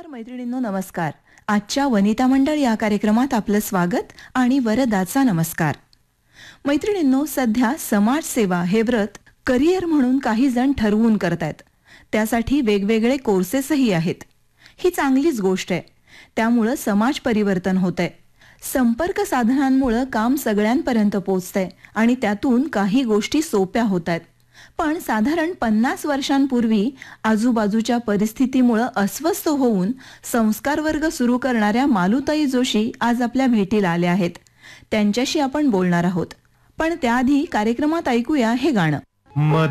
नमस्कार मैत्रिणींनो, नमस्कार. आजच्या वनिता मंडळ या कार्यक्रमात आपलं स्वागत आणि वरदाचा नमस्कार. मैत्रिणींनो, सध्या समाजसेवा हे व्रत करिअर म्हणून काही जण ठरवून करतायत. त्यासाठी वेगवेगळे कोर्सेसही आहेत. ही चांगलीच गोष्ट आहे. त्यामुळं समाज परिवर्तन होतंय. संपर्क साधनांमुळे काम सगळ्यांपर्यंत पोहोचतंय आणि त्यातून काही गोष्टी सोप्या होतायत. पण साधारण 50 वर्षांपूर्वी आजूबाजूच्या परिस्थितीमुळे अस्वस्थ होऊन संस्कार वर्ग सुरू करणाऱ्या मालुताई जोशी आज आपल्या भेटीला आल्या आहेत. त्यांच्याशी आपण बोलणार आहोत. पण त्याआधी कार्यक्रमात ऐकूया हे गाणं.